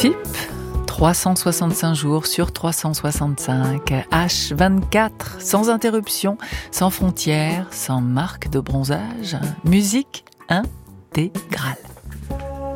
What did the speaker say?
Chip, 365 jours sur 365, H24, sans interruption, sans frontières, sans marque de bronzage, musique intégrale.